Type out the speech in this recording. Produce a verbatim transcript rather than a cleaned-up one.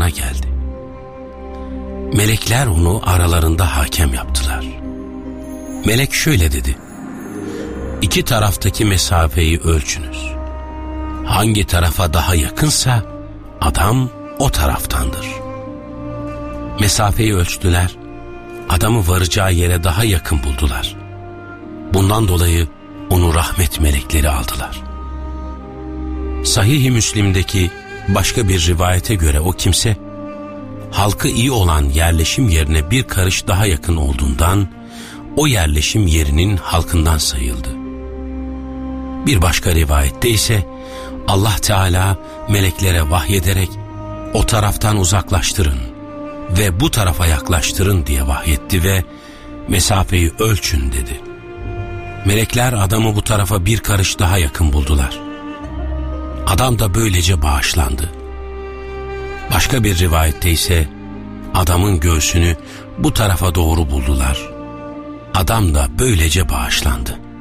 yanına geldi. Melekler onu aralarında hakem yaptılar. Melek şöyle dedi: İki taraftaki mesafeyi ölçünüz. Hangi tarafa daha yakınsa adam o taraftandır. Mesafeyi ölçtüler, adamı varacağı yere daha yakın buldular. Bundan dolayı onu rahmet melekleri aldılar. Sahih-i Müslim'deki başka bir rivayete göre o kimse, halkı iyi olan yerleşim yerine bir karış daha yakın olduğundan, o yerleşim yerinin halkından sayıldı. Bir başka rivayette ise, Allah Teala meleklere vahyederek, o taraftan uzaklaştırın ve bu tarafa yaklaştırın diye vahyetti ve mesafeyi ölçün dedi. Melekler adamı bu tarafa bir karış daha yakın buldular. Adam da böylece bağışlandı. Başka bir rivayette ise adamın göğsünü bu tarafa doğru buldular. Adam da böylece bağışlandı.